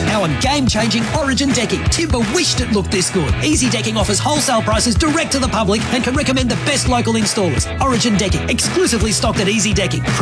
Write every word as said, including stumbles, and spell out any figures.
now on game-changing Origin Decking. Timber wished it looked this good. Easy Decking offers wholesale prices direct to the public and can recommend the best local installers. Origin Decking, exclusively stocked at Easy Decking.